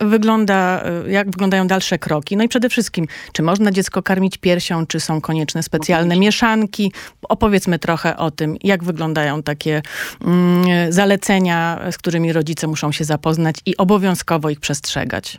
jak wyglądają dalsze kroki? No i przede wszystkim, czy można dziecko karmić piersią, czy są konieczne specjalne mieszanki? Opowiedzmy trochę o tym, jak wyglądają takie zalecenia, z którymi rodzice muszą się zapoznać i obowiązkowo ich przestrzegać.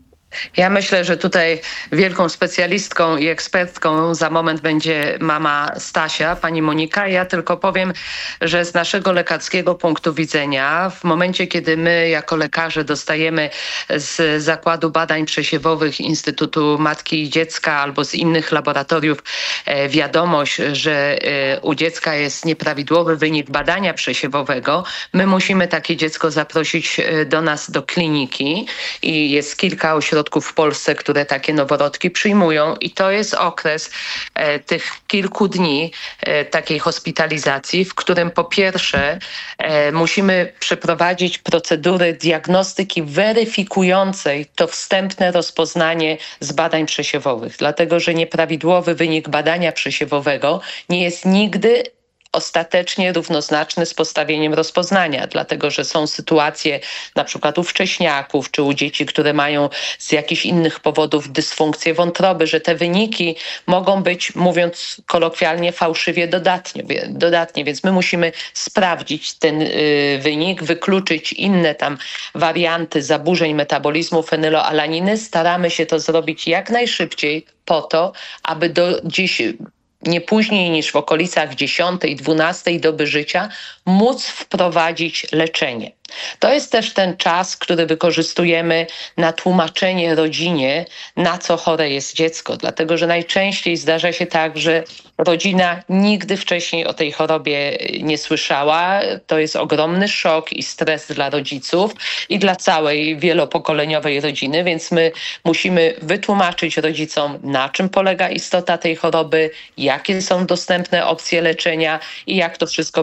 Ja myślę, że tutaj wielką specjalistką i ekspertką za moment będzie mama Stasia, pani Monika. Ja tylko powiem, że z naszego lekarskiego punktu widzenia, w momencie, kiedy my jako lekarze dostajemy z Zakładu Badań Przesiewowych Instytutu Matki i Dziecka albo z innych laboratoriów wiadomość, że u dziecka jest nieprawidłowy wynik badania przesiewowego, my musimy takie dziecko zaprosić do nas do kliniki i jest kilka ośrodków w Polsce, które takie noworodki przyjmują i to jest okres tych kilku dni takiej hospitalizacji, w którym po pierwsze musimy przeprowadzić procedury diagnostyki weryfikującej to wstępne rozpoznanie z badań przesiewowych, dlatego że nieprawidłowy wynik badania przesiewowego nie jest nigdy ostatecznie równoznaczny z postawieniem rozpoznania, dlatego że są sytuacje na przykład u wcześniaków czy u dzieci, które mają z jakichś innych powodów dysfunkcję wątroby, że te wyniki mogą być, mówiąc kolokwialnie, fałszywie dodatnie, więc my musimy sprawdzić ten wynik, wykluczyć inne tam warianty zaburzeń metabolizmu fenyloalaniny. Staramy się to zrobić jak najszybciej po to, aby do dziś nie później niż w okolicach 10-12 doby życia móc wprowadzić leczenie. To jest też ten czas, który wykorzystujemy na tłumaczenie rodzinie, na co chore jest dziecko, dlatego że najczęściej zdarza się tak, że rodzina nigdy wcześniej o tej chorobie nie słyszała. To jest ogromny szok i stres dla rodziców i dla całej wielopokoleniowej rodziny, więc my musimy wytłumaczyć rodzicom, na czym polega istota tej choroby, jakie są dostępne opcje leczenia i jak to wszystko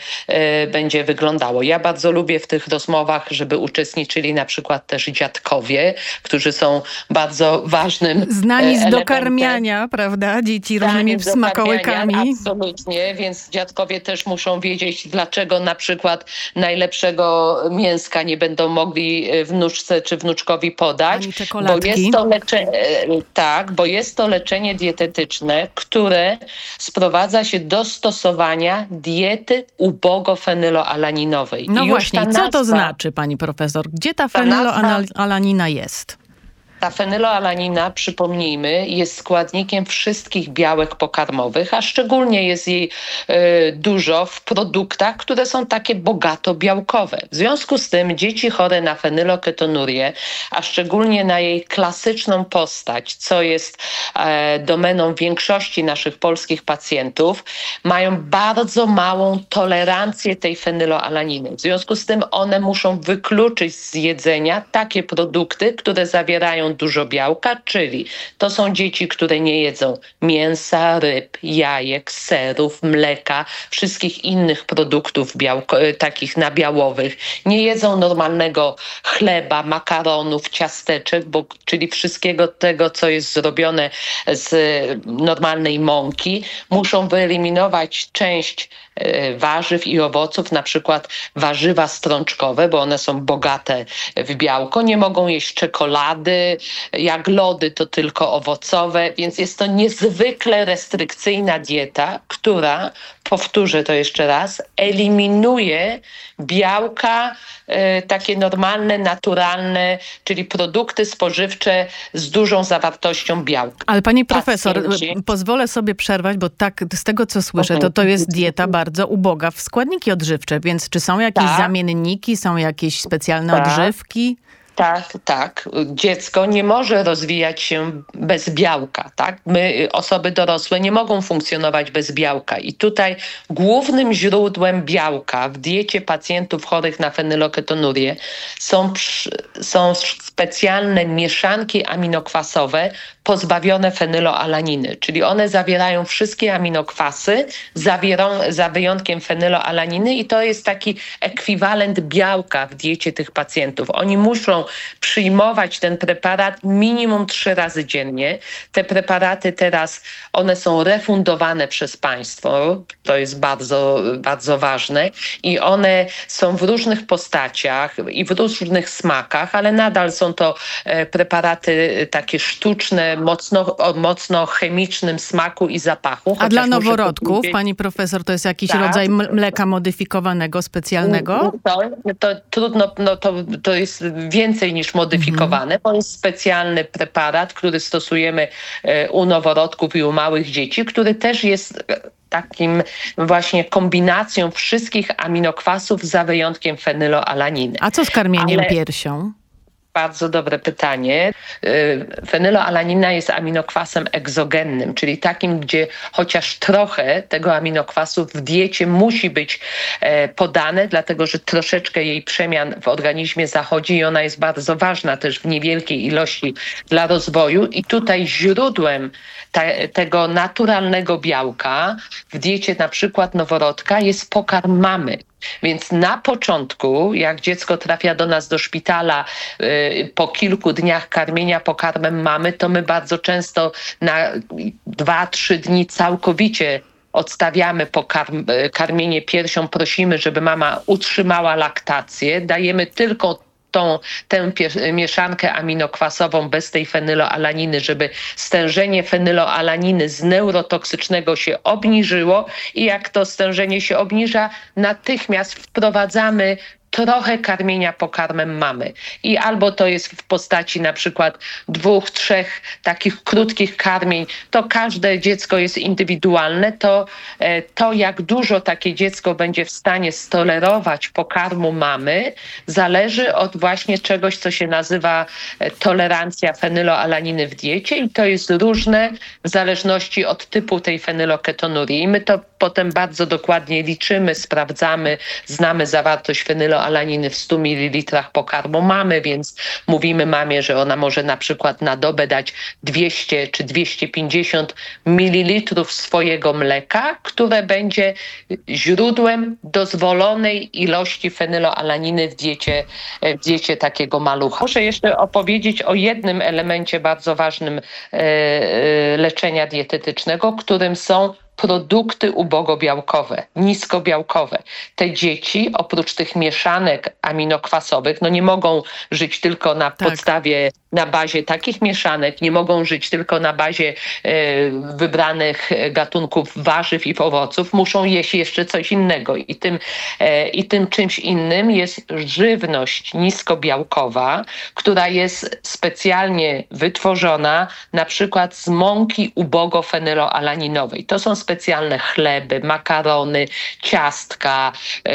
będzie wyglądało. Ja bardzo lubię w tych rozmowach, żeby uczestniczyli na przykład też dziadkowie, którzy są bardzo ważnym znani z dokarmiania, prawda? Dzieci różnymi smakołykami. Absolutnie, więc dziadkowie też muszą wiedzieć, dlaczego na przykład najlepszego mięska nie będą mogli wnuczce czy wnuczkowi podać. Ani czekoladki. Bo jest to leczenie dietetyczne, które sprowadza się do stosowania diety ubogofenyloalaninowej. No właśnie, co to znaczy, pani profesor? Gdzie ta fenyloalanina jest? Ta fenyloalanina, przypomnijmy, jest składnikiem wszystkich białek pokarmowych, a szczególnie jest jej dużo w produktach, które są takie bogato białkowe. W związku z tym dzieci chore na fenyloketonurię, a szczególnie na jej klasyczną postać, co jest domeną większości naszych polskich pacjentów, mają bardzo małą tolerancję tej fenyloalaniny. W związku z tym one muszą wykluczyć z jedzenia takie produkty, które zawierają dużo białka, czyli to są dzieci, które nie jedzą mięsa, ryb, jajek, serów, mleka, wszystkich innych produktów takich nabiałowych. Nie jedzą normalnego chleba, makaronów, ciasteczek, czyli wszystkiego tego, co jest zrobione z normalnej mąki. Muszą wyeliminować część warzyw i owoców, na przykład warzywa strączkowe, bo one są bogate w białko. Nie mogą jeść czekolady, jak lody to tylko owocowe, więc jest to niezwykle restrykcyjna dieta, która, powtórzę to jeszcze raz, eliminuje białka takie normalne, naturalne, czyli produkty spożywcze z dużą zawartością białka. Ale pani profesor, pozwolę sobie przerwać, bo tak z tego co słyszę, to jest dieta bardzo uboga w składniki odżywcze, więc czy są jakieś zamienniki, są jakieś specjalne odżywki? Tak. Dziecko nie może rozwijać się bez białka, tak? My, osoby dorosłe, nie mogą funkcjonować bez białka. I tutaj głównym źródłem białka w diecie pacjentów chorych na fenyloketonurię są specjalne mieszanki aminokwasowe pozbawione fenyloalaniny, czyli one zawierają wszystkie aminokwasy, za wyjątkiem fenyloalaniny i to jest taki ekwiwalent białka w diecie tych pacjentów. Oni muszą przyjmować ten preparat minimum 3 razy dziennie. Te preparaty teraz, one są refundowane przez państwo, to jest bardzo, bardzo ważne i one są w różnych postaciach i w różnych smakach, ale nadal są są to preparaty takie sztuczne, mocno chemicznym smaku i zapachu. A dla noworodków, pani profesor, to jest jakiś rodzaj mleka modyfikowanego, specjalnego? To trudno, to jest więcej niż modyfikowane. To jest specjalny preparat, który stosujemy u noworodków i u małych dzieci, który też jest takim właśnie kombinacją wszystkich aminokwasów za wyjątkiem fenyloalaniny. A co z karmieniem piersią? Bardzo dobre pytanie. Fenyloalanina jest aminokwasem egzogennym, czyli takim, gdzie chociaż trochę tego aminokwasu w diecie musi być podane, dlatego że troszeczkę jej przemian w organizmie zachodzi i ona jest bardzo ważna też w niewielkiej ilości dla rozwoju. I tutaj źródłem tego naturalnego białka w diecie na przykład noworodka jest pokarm mamy. Więc na początku, jak dziecko trafia do nas do szpitala po kilku dniach karmienia pokarmem mamy, to my bardzo często na 2-3 dni całkowicie odstawiamy karmienie piersią, prosimy, żeby mama utrzymała laktację, dajemy tylko tę mieszankę aminokwasową bez tej fenyloalaniny, żeby stężenie fenyloalaniny z neurotoksycznego się obniżyło i jak to stężenie się obniża, natychmiast wprowadzamy trochę karmienia pokarmem mamy. I albo to jest w postaci na przykład 2-3 takich krótkich karmień, to każde dziecko jest indywidualne, to jak dużo takie dziecko będzie w stanie stolerować pokarmu mamy, zależy od właśnie czegoś, co się nazywa tolerancja fenyloalaniny w diecie i to jest różne w zależności od typu tej fenyloketonurii. I my to potem bardzo dokładnie liczymy, sprawdzamy, znamy zawartość fenyloalaniny w 100 ml pokarmu mamy, więc mówimy mamie, że ona może na przykład na dobę dać 200 czy 250 ml swojego mleka, które będzie źródłem dozwolonej ilości fenyloalaniny w diecie takiego malucha. Muszę jeszcze opowiedzieć o jednym elemencie bardzo ważnym leczenia dietetycznego, którym są produkty ubogobiałkowe, niskobiałkowe. Te dzieci oprócz tych mieszanek aminokwasowych, nie mogą żyć tylko na podstawie, na bazie takich mieszanek, nie mogą żyć tylko na bazie wybranych gatunków warzyw i owoców, muszą jeść jeszcze coś innego. I tym czymś innym jest żywność niskobiałkowa, która jest specjalnie wytworzona na przykład z mąki ubogofenyloalaninowej. To są specjalne chleby, makarony, ciastka,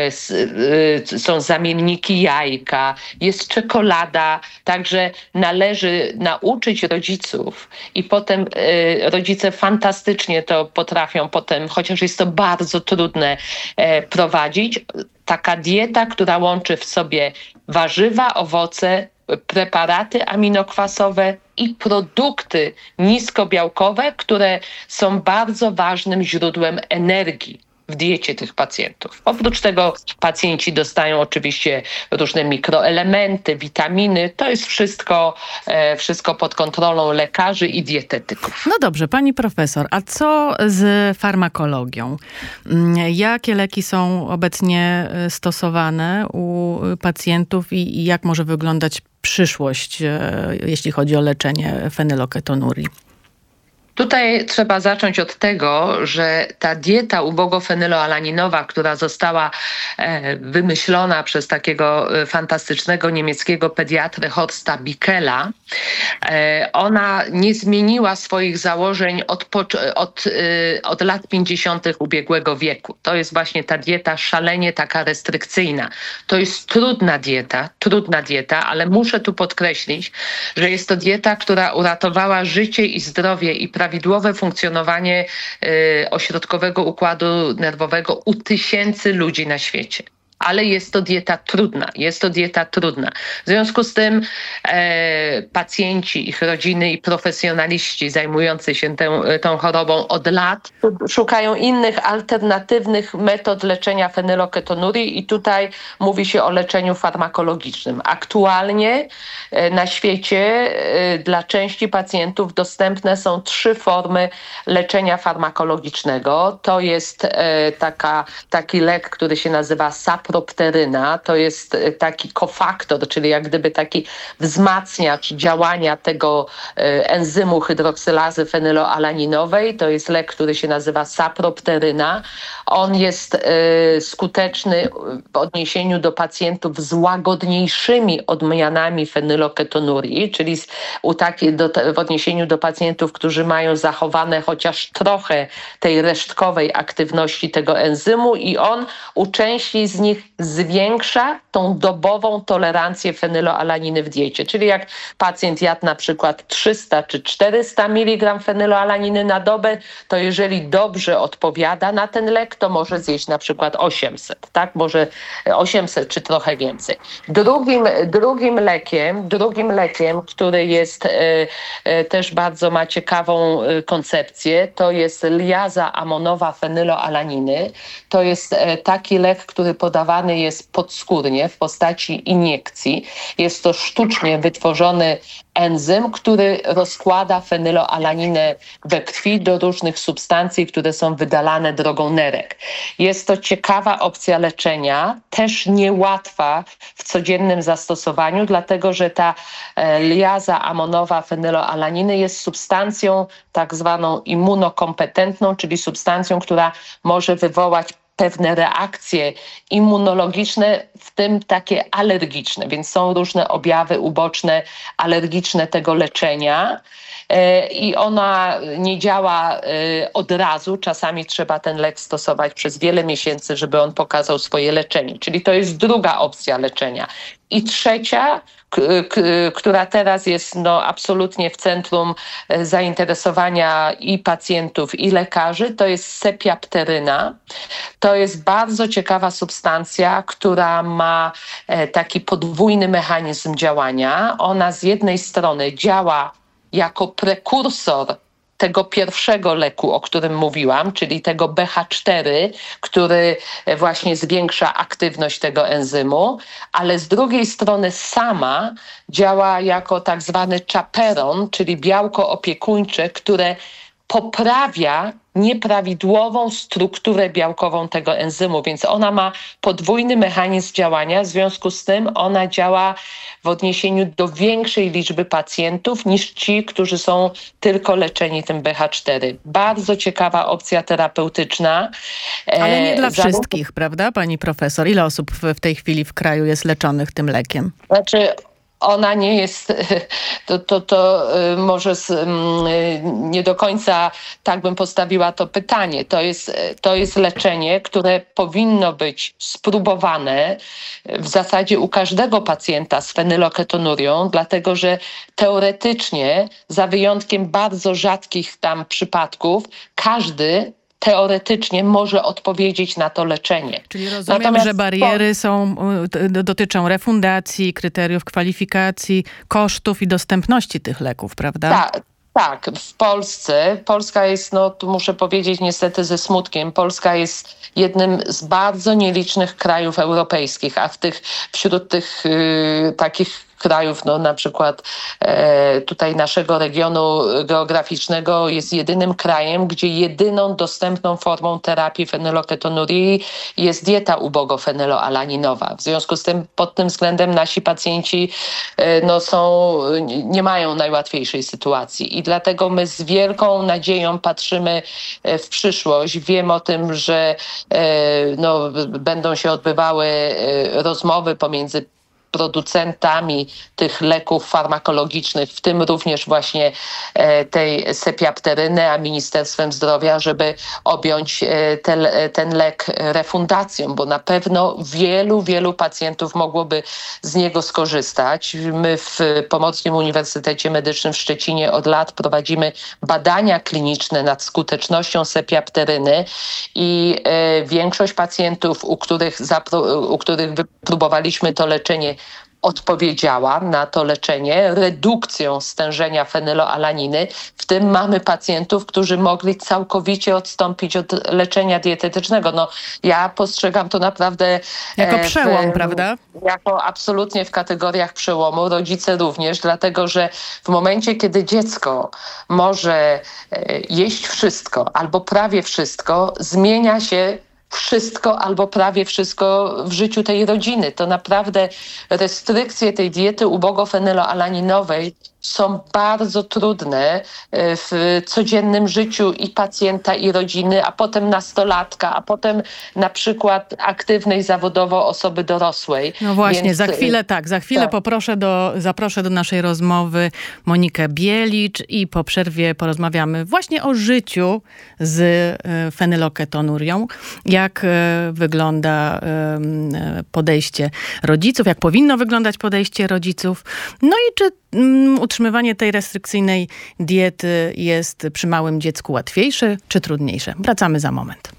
są zamienniki jajka, jest czekolada, także należy nauczyć rodziców i potem rodzice fantastycznie to potrafią potem, chociaż jest to bardzo trudne prowadzić. Taka dieta, która łączy w sobie warzywa, owoce, preparaty aminokwasowe i produkty niskobiałkowe, które są bardzo ważnym źródłem energii w diecie tych pacjentów. Oprócz tego pacjenci dostają oczywiście różne mikroelementy, witaminy. To jest wszystko pod kontrolą lekarzy i dietetyków. No dobrze, pani profesor, a co z farmakologią? Jakie leki są obecnie stosowane u pacjentów i jak może wyglądać przyszłość, jeśli chodzi o leczenie fenyloketonurii? Tutaj trzeba zacząć od tego, że ta dieta ubogofenyloalaninowa, która została wymyślona przez takiego fantastycznego niemieckiego pediatrę Horsta Bickela, ona nie zmieniła swoich założeń od lat 50. ubiegłego wieku. To jest właśnie ta dieta szalenie taka restrykcyjna. To jest trudna dieta, ale muszę tu podkreślić, że jest to dieta, która uratowała życie i zdrowie i prawidłowe funkcjonowanie ośrodkowego układu nerwowego u tysięcy ludzi na świecie. Ale jest to dieta trudna. W związku z tym pacjenci, ich rodziny i profesjonaliści zajmujący się tą chorobą od lat szukają innych, alternatywnych metod leczenia fenyloketonurii i tutaj mówi się o leczeniu farmakologicznym. Aktualnie na świecie dla części pacjentów dostępne są 3 formy leczenia farmakologicznego. To jest taki lek, który się nazywa Saprocox, sapropteryna, to jest taki kofaktor, czyli jak gdyby taki wzmacniacz działania tego enzymu hydroksylazy fenyloalaninowej. To jest lek, który się nazywa sapropteryna. On jest skuteczny w odniesieniu do pacjentów z łagodniejszymi odmianami fenyloketonurii, czyli w odniesieniu do pacjentów, którzy mają zachowane chociaż trochę tej resztkowej aktywności tego enzymu i on u części z nich zwiększa tą dobową tolerancję fenyloalaniny w diecie. Czyli jak pacjent jadł na przykład 300 czy 400 mg fenyloalaniny na dobę, to jeżeli dobrze odpowiada na ten lek, to może zjeść na przykład 800, tak? Może 800 czy trochę więcej. Drugim lekiem, który jest też bardzo ma ciekawą koncepcję, to jest liaza amonowa fenyloalaniny. To jest taki lek, który podawany jest podskórnie w postaci iniekcji. Jest to sztucznie wytworzony enzym, który rozkłada fenyloalaninę we krwi do różnych substancji, które są wydalane drogą nerek. Jest to ciekawa opcja leczenia, też niełatwa w codziennym zastosowaniu, dlatego że ta liaza amonowa fenyloalaniny jest substancją tak zwaną immunokompetentną, czyli substancją, która może wywołać pewne reakcje immunologiczne, w tym takie alergiczne, więc są różne objawy uboczne alergiczne tego leczenia i ona nie działa od razu. Czasami trzeba ten lek stosować przez wiele miesięcy, żeby on pokazał swoje leczenie. Czyli to jest druga opcja leczenia. I trzecia, która teraz jest absolutnie w centrum zainteresowania i pacjentów, i lekarzy, to jest sepiapteryna. To jest bardzo ciekawa substancja, która ma taki podwójny mechanizm działania. Ona z jednej strony działa jako prekursor tego pierwszego leku, o którym mówiłam, czyli tego BH4, który właśnie zwiększa aktywność tego enzymu, ale z drugiej strony sama działa jako tak zwany chaperon, czyli białko opiekuńcze, które poprawia nieprawidłową strukturę białkową tego enzymu, więc ona ma podwójny mechanizm działania, w związku z tym ona działa w odniesieniu do większej liczby pacjentów niż ci, którzy są tylko leczeni tym BH4. Bardzo ciekawa opcja terapeutyczna. Ale nie dla wszystkich, prawda, pani profesor? Ile osób w tej chwili w kraju jest leczonych tym lekiem? Znaczy, ona nie jest, to może nie do końca tak bym postawiła to pytanie. To jest leczenie, które powinno być spróbowane w zasadzie u każdego pacjenta z fenyloketonurią, dlatego że teoretycznie, za wyjątkiem bardzo rzadkich tam przypadków, każdy teoretycznie może odpowiedzieć na to leczenie. Czyli rozumiem, że bariery dotyczą refundacji, kryteriów kwalifikacji, kosztów i dostępności tych leków, prawda? Tak, w Polska jest, tu muszę powiedzieć niestety ze smutkiem, Polska jest jednym z bardzo nielicznych krajów europejskich, a wśród tych takich krajów, na przykład tutaj naszego regionu geograficznego jest jedynym krajem, gdzie jedyną dostępną formą terapii fenyloketonurii jest dieta ubogofenyloalaninowa. W związku z tym pod tym względem nasi pacjenci nie mają najłatwiejszej sytuacji i dlatego my z wielką nadzieją patrzymy w przyszłość. Wiem o tym, że będą się odbywały rozmowy pomiędzy producentami tych leków farmakologicznych, w tym również właśnie tej sepiapteryny, a Ministerstwem Zdrowia, żeby objąć ten lek refundacją, bo na pewno wielu pacjentów mogłoby z niego skorzystać. My w Pomorskim Uniwersytecie Medycznym w Szczecinie od lat prowadzimy badania kliniczne nad skutecznością sepiapteryny i większość pacjentów, u których wypróbowaliśmy to leczenie, odpowiedziała na to leczenie redukcją stężenia fenyloalaniny. W tym mamy pacjentów, którzy mogli całkowicie odstąpić od leczenia dietetycznego. Ja postrzegam to naprawdę jako przełom, prawda? Jako absolutnie w kategoriach przełomu. Rodzice również, dlatego że w momencie, kiedy dziecko może jeść wszystko albo prawie wszystko, zmienia się wszystko albo prawie wszystko w życiu tej rodziny. To naprawdę restrykcje tej diety ubogofenyloalaninowej są bardzo trudne w codziennym życiu i pacjenta, i rodziny, a potem nastolatka, a potem na przykład aktywnej zawodowo osoby dorosłej. No właśnie, więc za chwilę zaproszę do naszej rozmowy Monikę Bielicz i po przerwie porozmawiamy właśnie o życiu z fenyloketonurią. Jak wygląda podejście rodziców, jak powinno wyglądać podejście rodziców, no i czy utrzymywanie tej restrykcyjnej diety jest przy małym dziecku łatwiejsze czy trudniejsze? Wracamy za moment.